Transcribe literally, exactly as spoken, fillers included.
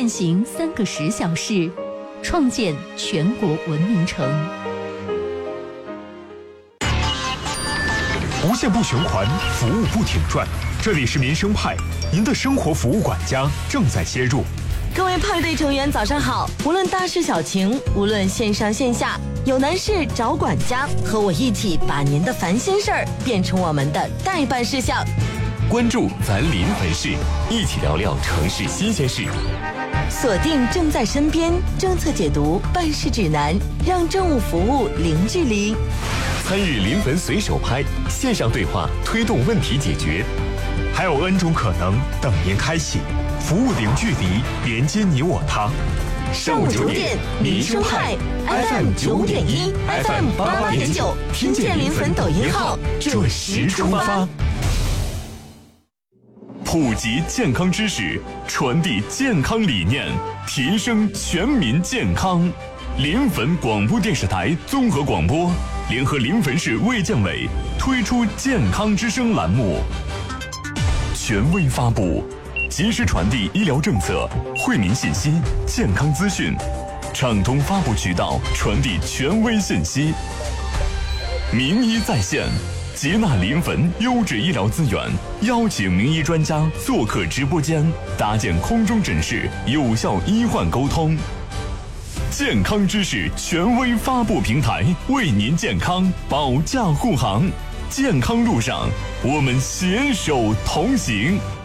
践行三个十小时，创建全国文明城。 无限不循环，服务不停转。这里是民生派，您的生活服务管家正在接入。 各位派对成员早上好，无论大事小情，无论线上线下，有难事找管家，和我一起把您的烦心事儿变成我们的待办事项。 关注咱临汾市，一起聊聊城市新鲜事。 锁定正在身边政策解读办事指南，让政务服务零距离。 参与临汾随手拍线上对话，推动问题解决。 还有 N 种可能等您开启，服务零距离，连接你我他。 上午九点，民生派 F M 九点一 ，F M 八八点九，听见临汾抖音号，准时出发。 普及健康知识，传递健康理念，提升全民健康。临汾广播电视台综合广播联合临汾市卫健委推出健康之声栏目，权威发布，及时传递医疗政策、惠民信息、健康资讯，畅通发布渠道，传递权威信息。名医在线，接纳临汾优质医疗资源，邀请名医专家做客直播间，搭建空中诊室，有效医患沟通。健康知识权威发布平台，为您健康保驾护航。健康路上，我们携手同行。